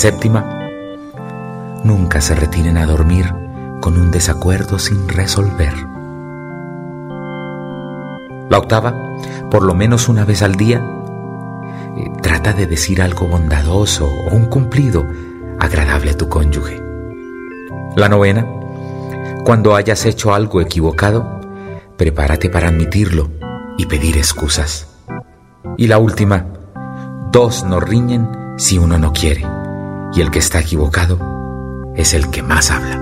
séptima, nunca se retiren a dormir con un desacuerdo sin resolver. La octava, por lo menos una vez al día, trata de decir algo bondadoso o un cumplido agradable a tu cónyuge. La novena, cuando hayas hecho algo equivocado, prepárate para admitirlo y pedir excusas. Y la última, dos no riñen si uno no quiere, y el que está equivocado es el que más habla.